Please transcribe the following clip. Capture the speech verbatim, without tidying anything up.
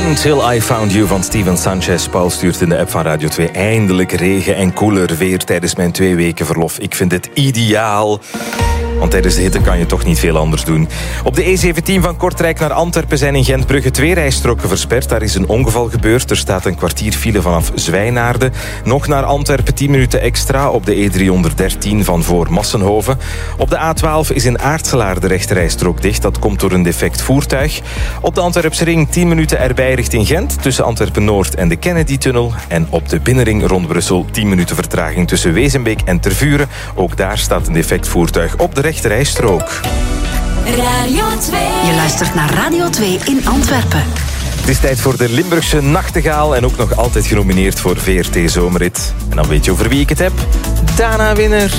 Until I Found You van Steven Sanchez. Paul stuurt in de app van Radio twee eindelijk regen en koeler weer tijdens mijn twee weken verlof. Ik vind dit ideaal. Want tijdens de hitte kan je toch niet veel anders doen. Op de E zeventien van Kortrijk naar Antwerpen zijn in Gentbrugge twee rijstroken versperd. Daar is een ongeval gebeurd. Er staat een kwartier file vanaf Zwijnaarden. Nog naar Antwerpen tien minuten extra op de E driehonderddertien van voor Massenhoven. Op de A twaalf is in Aartselaar de rechterrijstrook dicht. Dat komt door een defect voertuig. Op de Antwerpse ring tien minuten erbij richting Gent. Tussen Antwerpen-Noord en de Kennedy-tunnel. En op de binnenring rond Brussel tien minuten vertraging tussen Wezenbeek en Tervuren. Ook daar staat een defect voertuig op de rechterrijstrook. Radio twee. Je luistert naar Radio twee in Antwerpen. Het is tijd voor de Limburgse Nachtegaal en ook nog altijd genomineerd voor V R T Zomerrit. En dan weet je over wie ik het heb. Dana winner.